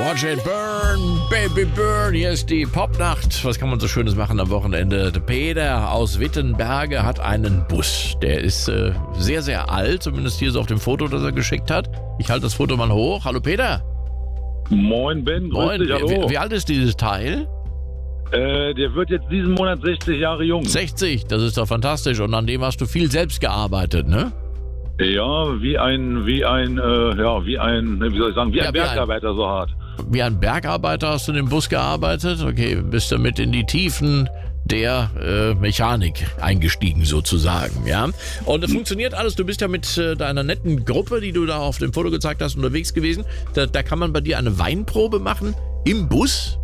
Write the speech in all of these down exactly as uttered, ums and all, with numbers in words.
Watch it burn, baby burn. Hier ist die Popnacht. Was kann man so Schönes machen am Wochenende? Der Peter aus Wittenberge hat einen Bus. Der ist äh, sehr, sehr alt, zumindest hier so auf dem Foto, das er geschickt hat. Ich halte das Foto mal hoch. Hallo Peter. Moin Ben, grüß Moin. dich, hallo. Wie, wie alt ist dieses Teil? Äh, der wird jetzt diesen Monat sechzig Jahre jung. sechzig, das ist doch fantastisch. Und an dem hast du viel selbst gearbeitet, ne? Ja, wie ein, wie ein, äh, ja, wie ein, wie soll ich sagen, wie Ja, ein wie ein- Bergarbeiter so hart. Wie ein Bergarbeiter hast du in dem Bus gearbeitet? Okay, bist damit in die Tiefen der äh, Mechanik eingestiegen sozusagen, ja? Und es funktioniert alles. Du bist ja mit äh, deiner netten Gruppe, die du da auf dem Foto gezeigt hast, unterwegs gewesen. Da, da kann man bei dir eine Weinprobe machen im Bus.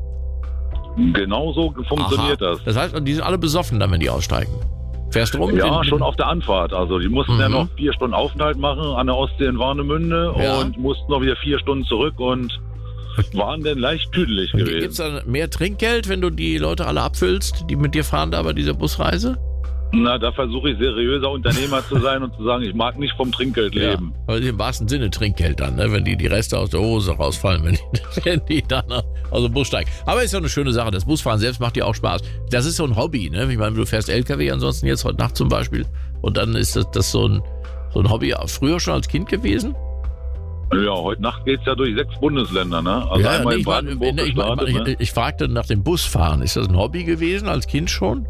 Genau so funktioniert Aha. das. Das heißt, die sind alle besoffen dann, wenn die aussteigen. Fährst du rum? Ja, Den- schon auf der Anfahrt. Also die mussten Mhm. ja noch vier Stunden Aufenthalt machen an der Ostsee in Warnemünde Ja. und mussten noch wieder vier Stunden zurück und waren dann leicht tüdelig Gibt gewesen. es dann mehr Trinkgeld, wenn du die Leute alle abfüllst, die mit dir fahren da bei dieser Busreise? Na, da versuche ich seriöser Unternehmer zu sein und zu sagen, ich mag nicht vom Trinkgeld leben. Ja, aber im wahrsten Sinne Trinkgeld dann, ne? Wenn die die Reste aus der Hose rausfallen, wenn die, wenn die dann aus dem Bus steigen. Aber ist ja eine schöne Sache. Das Busfahren selbst macht dir auch Spaß. Das ist so ein Hobby, ne? Ich meine, du fährst L K W ansonsten jetzt heute Nacht zum Beispiel. Und dann ist das, das so, ein, so ein Hobby früher schon als Kind gewesen? Ja, heute Nacht geht's ja durch sechs Bundesländer, ne? Also ja, einmal nee, in ich, mein, Brandenburg ich, mein, gestartet, ich, ne? ich, ich fragte nach dem Busfahren. Ist das ein Hobby gewesen als Kind schon?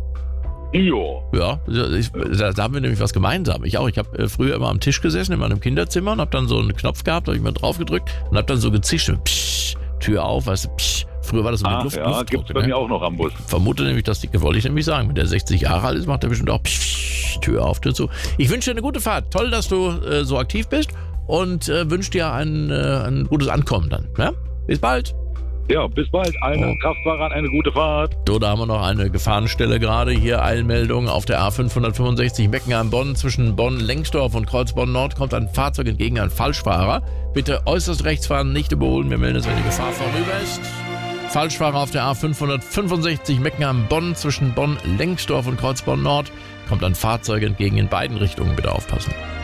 Jo. Ja, ich, da, da haben wir nämlich was gemeinsam. Ich auch. Ich habe äh, früher immer am Tisch gesessen in meinem Kinderzimmer und habe dann so einen Knopf gehabt, da habe ich mal drauf gedrückt und habe dann so gezischt. Psch, Tür auf, weißt du, psch. Früher war das so mit Ach Luft, ja, Luftdruck. gibt's bei Ne? mir auch noch am Bus. Vermute nämlich, dass die, wollte ich nämlich sagen, mit der sechzig Jahre alt ist, macht er bestimmt auch psch, Tür auf, Tür zu. Ich wünsche dir eine gute Fahrt. Toll, dass du äh, so aktiv bist und äh, wünsche dir ein, äh, ein gutes Ankommen dann. Ja? Bis bald. Ja, bis bald. Allen Oh. Kraftfahrern eine gute Fahrt. So, da haben wir noch eine Gefahrenstelle gerade. Hier Eilmeldung auf der A fünfhundertfünfundsechzig Meckenheim-Bonn. Zwischen Bonn-Lengsdorf und Kreuzbonn-Nord kommt ein Fahrzeug entgegen, ein Falschfahrer. Bitte äußerst rechts fahren, nicht überholen. Wir melden es, wenn die Gefahr vorüber ist. Falschfahrer auf der A fünfhundertfünfundsechzig Meckenheim-Bonn. Zwischen Bonn-Lengsdorf und Kreuzbonn-Nord kommt ein Fahrzeug entgegen in beiden Richtungen. Bitte aufpassen.